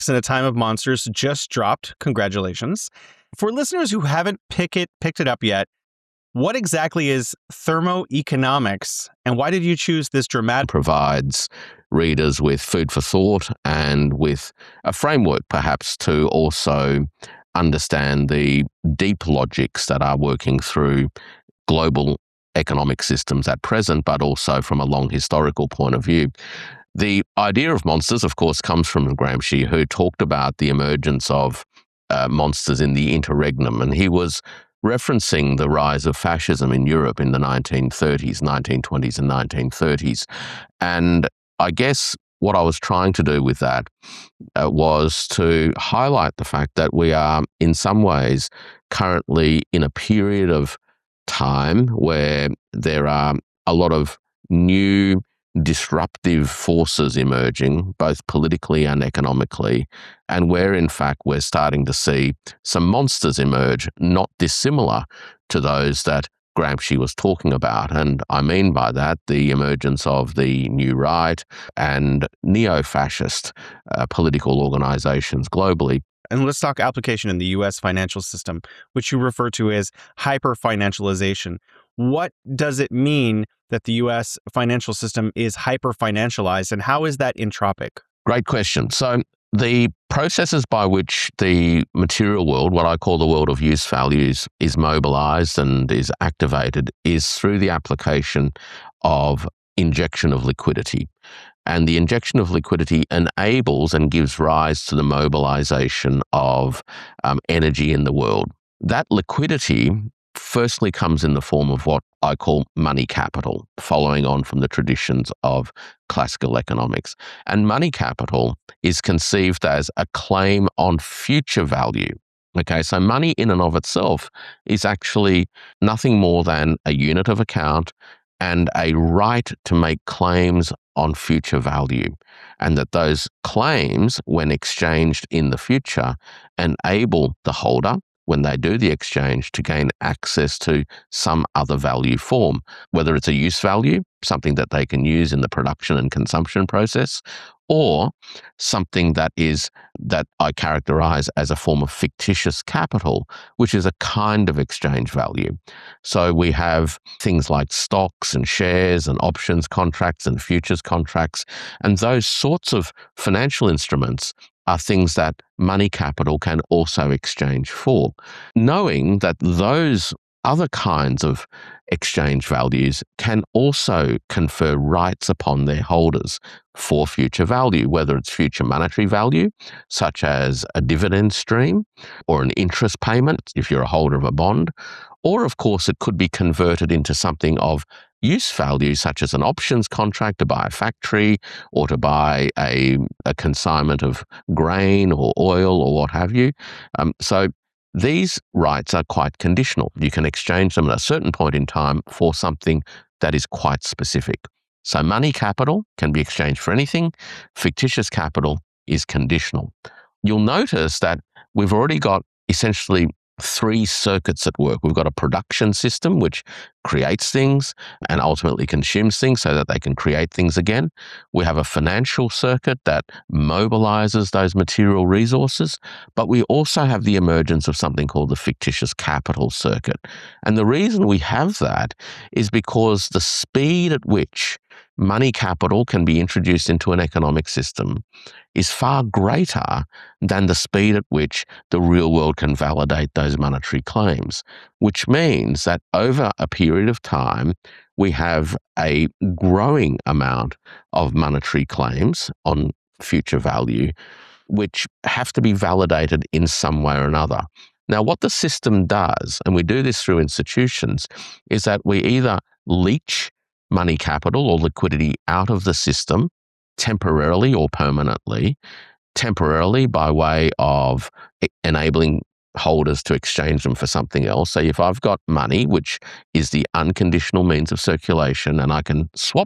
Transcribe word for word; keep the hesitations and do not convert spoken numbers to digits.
in a Time of Monsters just dropped. Congratulations. For listeners who haven't pick it, picked it up yet, what exactly is thermoeconomics, and why did you choose this dramatic? Provides readers with food for thought and with a framework perhaps to also understand the deep logics that are working through global economic systems at present, but also from a long historical point of view. The idea of monsters, of course, comes from Gramsci, who talked about the emergence of uh, monsters in the interregnum, and he was referencing the rise of fascism in Europe in the nineteen thirties, nineteen twenties and nineteen thirties. And I guess what I was trying to do with that uh, was to highlight the fact that we are in some ways currently in a period of time where there are a lot of new disruptive forces emerging, both politically and economically, and where in fact we're starting to see some monsters emerge, not dissimilar to those that Gramsci was talking about. And I mean by that the emergence of the new right and neo-fascist uh, political organizations globally. And let's talk application in the U S financial system, which you refer to as hyper-financialization. What does it mean that the U S financial system is hyper-financialized, and how is that entropic? Great question. So the processes by which the material world, what I call the world of use values, is mobilized and is activated is through the application of injection of liquidity. And the injection of liquidity enables and gives rise to the mobilization of um, energy in the world. That liquidity firstly comes in the form of what I call money capital, following on from the traditions of classical economics. And money capital is conceived as a claim on future value. Okay, so money in and of itself is actually nothing more than a unit of account and a right to make claims on future value, and that those claims, when exchanged in the future, enable the holder, when they do the exchange, to gain access to some other value form, whether it's a use value, something that they can use in the production and consumption process, or something that is that I characterize as a form of fictitious capital, which is a kind of exchange value. So we have things like stocks and shares and options contracts and futures contracts, and those sorts of financial instruments are things that money capital can also exchange for, knowing that those other kinds of exchange values can also confer rights upon their holders for future value, whether it's future monetary value, such as a dividend stream or an interest payment if you're a holder of a bond, or of course it could be converted into something of use value, such as an options contract to buy a factory or to buy a, a consignment of grain or oil or what have you. Um, so these rights are quite conditional. You can exchange them at a certain point in time for something that is quite specific. So money capital can be exchanged for anything. Fictitious capital is conditional. You'll notice that we've already got essentially three circuits at work. We've got a production system which creates things and ultimately consumes things so that they can create things again. We have a financial circuit that mobilizes those material resources, but we also have the emergence of something called the fictitious capital circuit. And the reason we have that is because the speed at which money capital can be introduced into an economic system is far greater than the speed at which the real world can validate those monetary claims, which means that over a period of time, we have a growing amount of monetary claims on future value, which have to be validated in some way or another. Now, what the system does, and we do this through institutions, is that we either leach money capital or liquidity out of the system temporarily or permanently, temporarily by way of enabling holders to exchange them for something else. So if I've got money, which is the unconditional means of circulation, and I can swap